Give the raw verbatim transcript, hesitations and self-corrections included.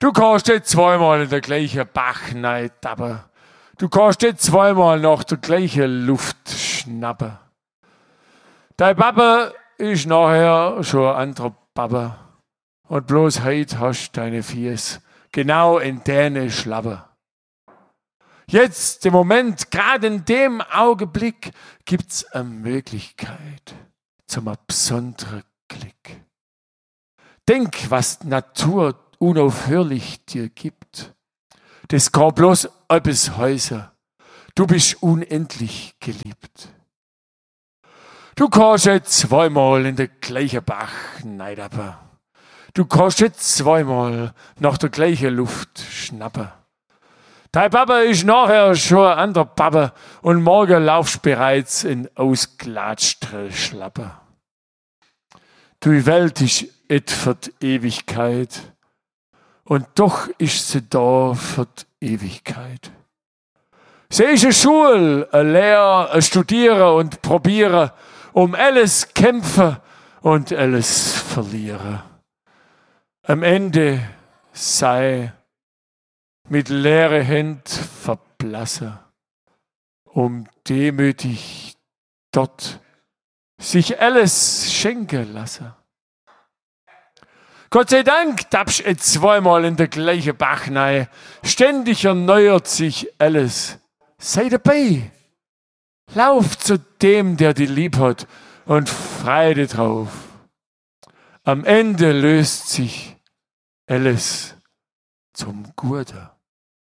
Du kannst nicht zweimal in der gleichen Bach tappen. Du kannst nicht zweimal nach der gleichen Luft schnappen. Dein Papa ist nachher schon ein anderer Papa. Und bloß heute hast du deine Fies genau in deine Schlappe. Jetzt, im Moment, gerade in dem Augenblick, gibt's eine Möglichkeit zum besonderen Glück. Denk, was die Natur unaufhörlich dir gibt. Das kann bloß etwas heißen. Du bist unendlich geliebt. Du kannst jetzt zweimal in der gleichen Bach neidappen. Du kannst jetzt zweimal nach der gleichen Luft schnappen. Dein Papa ist nachher schon ein anderer Papa und morgen laufst du bereits in ausgelatschte Schlappe. Die Welt ist et für die Ewigkeit und doch ist sie da für die Ewigkeit. Sie ist eine Schule, ein Lehr, ein Studieren und Probieren, um alles kämpfen und alles verlieren. Am Ende sei mit leeren Händen verblassen, um demütig dort sich alles schenken lassen. Gott sei Dank tappst du zweimal in der gleichen Bach rein. Ständig erneuert sich alles. Sei dabei. Lauf zu dem, der dich lieb hat und freu dich drauf. Am Ende löst sich alles zum Guten.